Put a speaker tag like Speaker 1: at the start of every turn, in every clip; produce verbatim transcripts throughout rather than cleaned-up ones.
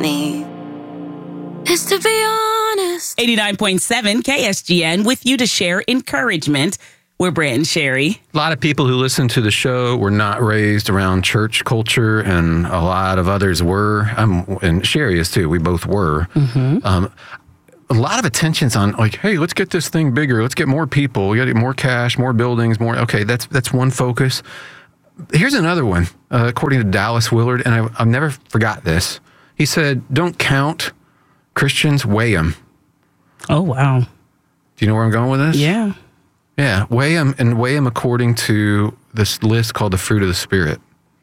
Speaker 1: me is to be honest.
Speaker 2: eighty-nine point seven K S G N with you to share encouragement. We're Brent and Sherry.
Speaker 3: A lot of people who listen to the show were not raised around church culture, and a lot of others were. Um, and Sherry is too. We both were. Mm-hmm. Um, a lot of attention's on like, hey, let's get this thing bigger. Let's get more people. We got to get more cash, more buildings, more. Okay, that's that's one focus. Here's another one. Uh, according to Dallas Willard, and I, I've never forgot this. He said, "Don't count Christians, weigh them."
Speaker 2: Oh wow!
Speaker 3: Do you know where I'm going with this?
Speaker 2: Yeah.
Speaker 3: Yeah, weigh them, and weigh them according to this list called the fruit of the Spirit.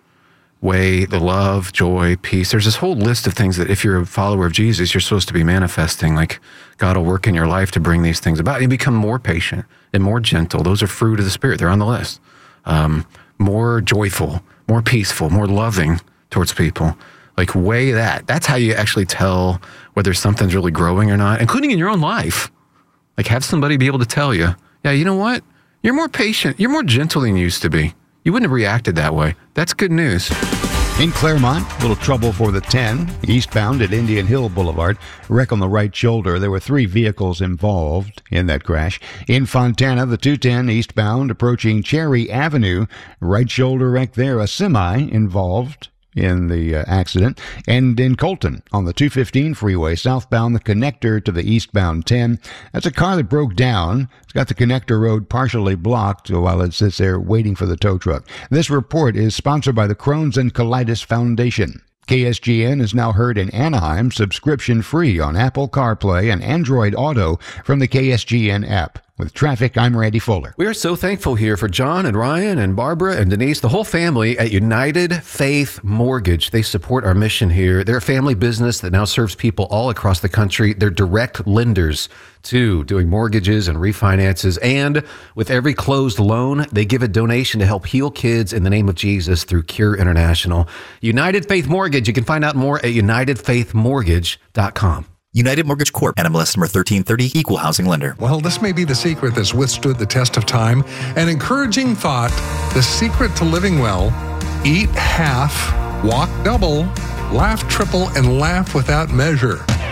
Speaker 3: Weigh the love, joy, peace. There's this whole list of things that if you're a follower of Jesus, you're supposed to be manifesting. Like God will work in your life to bring these things about. You become more patient and more gentle. Those are fruit of the Spirit. They're on the list. Um, more joyful, more peaceful, more loving towards people. Like weigh that. That's how you actually tell whether something's really growing or not, including in your own life. Like have somebody be able to tell you, yeah, you know what? You're more patient. You're more gentle than you used to be. You wouldn't have reacted that way. That's good news.
Speaker 4: In Claremont, little trouble for the ten, eastbound at Indian Hill Boulevard. Wreck on the right shoulder. There were three vehicles involved in that crash. In Fontana, the two ten eastbound approaching Cherry Avenue. Right shoulder wreck there. A semi involved in the uh, accident. And in Colton, on the two fifteen freeway, southbound, the connector to the eastbound ten. That's a car that broke down. It's got the connector road partially blocked while it sits there waiting for the tow truck. This report is sponsored by the Crohn's and Colitis Foundation. K S G N is now heard in Anaheim, subscription-free on Apple CarPlay and Android Auto from the K S G N app. With traffic, I'm Randy Fuller.
Speaker 3: We are so thankful here for John and Ryan and Barbara and Denise, the whole family at United Faith Mortgage. They support our mission here. They're a family business that now serves people all across the country. They're direct lenders, too, doing mortgages and refinances. And with every closed loan, they give a donation to help heal kids in the name of Jesus through Cure International. United Faith Mortgage. You can find out more at united faith mortgage dot com.
Speaker 5: United Mortgage Corp. N M L S number thirteen thirty, Equal Housing Lender.
Speaker 6: Well, this may be the secret that's withstood the test of time. An encouraging thought, the secret to living well: eat half, walk double, laugh triple, and laugh without measure.